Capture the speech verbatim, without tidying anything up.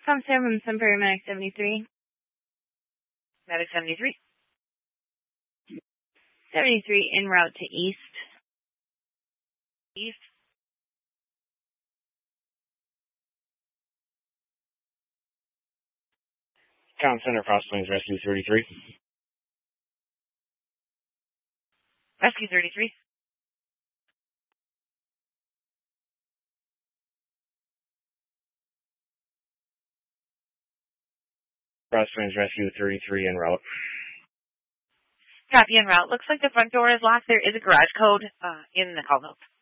Com seven, Sunbury Medic seventy-three. Medic seventy-three. seventy-three en route to East. East. Town Center, Cross Plains Rescue thirty-three. Rescue thirty-three. Cross Plains Rescue thirty-three en route. Copy en route. Looks like the front door is locked. There is a garage code uh, in the call notes.